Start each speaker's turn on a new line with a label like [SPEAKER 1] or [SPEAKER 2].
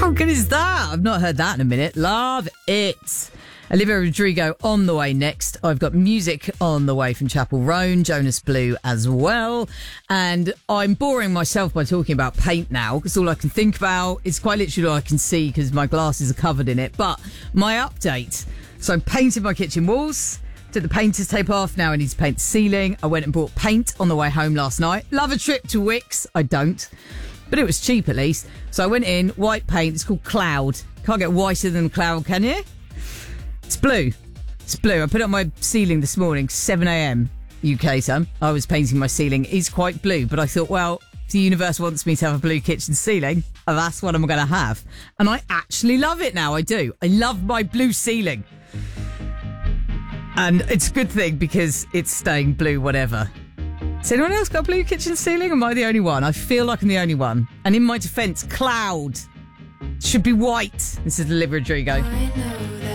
[SPEAKER 1] How good is that? I've not heard that in a minute. Love it. Olivia Rodrigo on the way next. I've got music on the way from Chapel Roan, Jonas Blue as well. And I'm boring myself by talking about paint now because all I can think about is quite literally all I can see because my glasses are covered in it. But my update. So I painted my kitchen walls. Took the painter's tape off. Now I need to paint the ceiling. I went and bought paint on the way home last night. Love a trip to Wickes. I don't. But it was cheap at least. So I went in, white paint. It's called Cloud. Can't get whiter than Cloud, can you? It's blue. It's blue. I put it on my ceiling this morning, 7 a.m. UK time. I was painting my ceiling. It's quite blue, but I thought, well, if the universe wants me to have a blue kitchen ceiling, that's what I'm going to have. And I actually love it now. I do. I love my blue ceiling. And it's a good thing because it's staying blue, whatever. Has anyone else got a blue kitchen ceiling? Am I the only one? I feel like I'm the only one. And in my defence, Cloud should be white. This is Olivia Rodrigo.